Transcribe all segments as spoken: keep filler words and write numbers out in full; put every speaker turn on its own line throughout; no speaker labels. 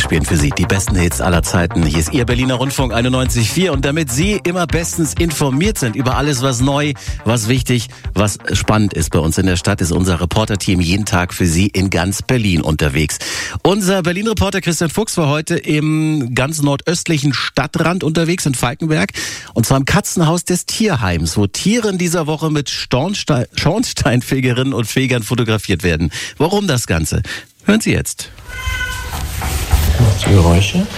spielen für Sie die besten Hits aller Zeiten. Hier ist Ihr Berliner Rundfunk einundneunzig Komma vier und damit Sie immer bestens informiert sind über alles, was neu, was wichtig, was spannend ist bei uns in der Stadt, ist unser Reporter-Team jeden Tag für Sie in ganz Berlin unterwegs. Unser Berlin-Reporter Christian Fuchs war heute im ganz nordöstlichen Stadtrand unterwegs in Falkenberg und zwar im Katzenhaus des Tierheims, wo Tiere in dieser Woche mit Schornstein, Schornsteinfegerinnen und Fegern fotografiert werden. Warum das Ganze? Hören Sie jetzt.
Die Geräusche.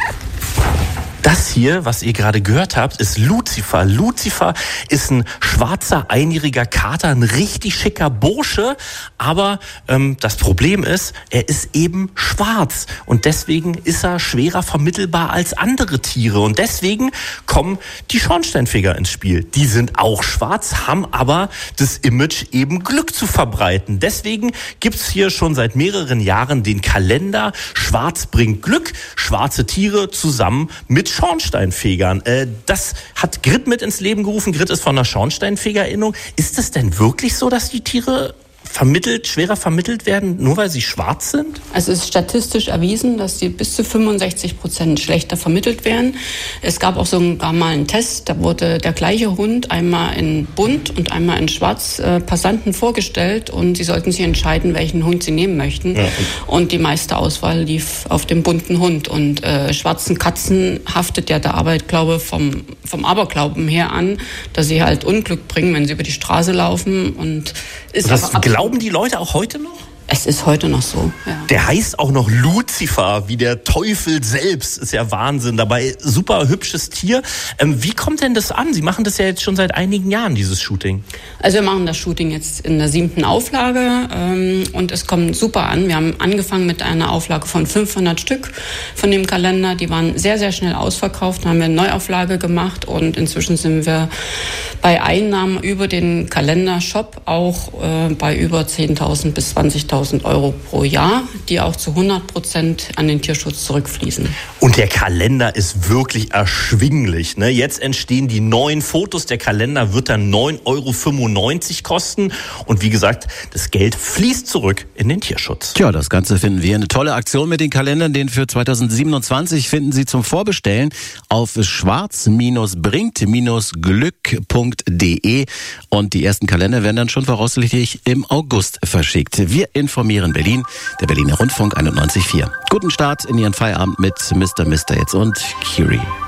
Das hier, was ihr gerade gehört habt, ist Lucifer. Lucifer ist ein schwarzer, einjähriger Kater, ein richtig schicker Bursche. Aber ähm, das Problem ist, er ist eben schwarz. Und deswegen ist er schwerer vermittelbar als andere Tiere. Und deswegen kommen die Schornsteinfeger ins Spiel. Die sind auch schwarz, haben aber das Image, eben Glück zu verbreiten. Deswegen gibt's hier schon seit mehreren Jahren den Kalender Schwarz bringt Glück. Schwarze Tiere zusammen mit Schornsteinfegern. Äh, das hat Grit mit ins Leben gerufen. Grit ist von der Schornsteinfeger-Innung. Ist es denn wirklich so, dass die Tiere vermittelt, schwerer vermittelt werden, nur weil sie schwarz sind?
Also es ist statistisch erwiesen, dass die bis zu fünfundsechzig Prozent schlechter vermittelt werden. Es gab auch sogar mal einen Test, da wurde der gleiche Hund einmal in bunt und einmal in schwarz äh, Passanten vorgestellt und sie sollten sich entscheiden, welchen Hund sie nehmen möchten. Ja. Und die meiste Auswahl lief auf dem bunten Hund. Und äh, schwarzen Katzen haftet ja der Aberglaube vom, vom Aberglauben her an, dass sie halt Unglück bringen, wenn sie über die Straße laufen. Und ist
das glauben die Leute auch heute noch?
Es ist heute noch so, ja.
Der heißt auch noch Lucifer, wie der Teufel selbst. Ist ja Wahnsinn. Dabei super hübsches Tier. Ähm, wie kommt denn das an? Sie machen das ja jetzt schon seit einigen Jahren, dieses Shooting.
Also wir machen das Shooting jetzt in der siebten Auflage ähm, und es kommt super an. Wir haben angefangen mit einer Auflage von fünfhundert Stück von dem Kalender. Die waren sehr, sehr schnell ausverkauft. Dann haben wir eine Neuauflage gemacht und inzwischen sind wir bei Einnahmen über den Kalendershop auch äh, bei über zehntausend bis zwanzigtausend Euro pro Jahr, die auch zu hundert Prozent an den Tierschutz zurückfließen.
Und der Kalender ist wirklich erschwinglich, ne? Jetzt entstehen die neuen Fotos. Der Kalender wird dann neun Euro fünfundneunzig kosten. Und wie gesagt, das Geld fließt zurück in den Tierschutz.
Tja, das Ganze finden wir eine tolle Aktion mit den Kalendern. Den für zweitausendsiebenundzwanzig finden Sie zum Vorbestellen auf schwarz bringt glück punkt de. Und die ersten Kalender werden dann schon voraussichtlich im August verschickt. Wir informieren Berlin, der Berliner Rundfunk einundneunzig Komma vier. Guten Start in Ihren Feierabend mit Mister Mister jetzt und Curie.